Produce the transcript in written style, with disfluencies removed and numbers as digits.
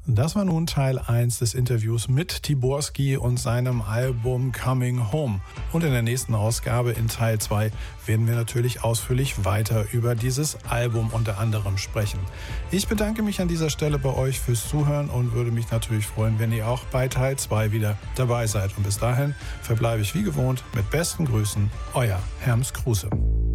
Das war nun Teil 1 des Interviews mit Tiborski und seinem Album Coming Home. Und in der nächsten Ausgabe in Teil 2 werden wir natürlich ausführlich weiter über dieses Album unter anderem sprechen. Ich bedanke mich an dieser Stelle bei euch fürs Zuhören und würde mich natürlich freuen, wenn ihr auch bei Teil 2 wieder dabei seid. Und bis dahin verbleibe ich wie gewohnt mit besten Grüßen, euer Herms Kruse.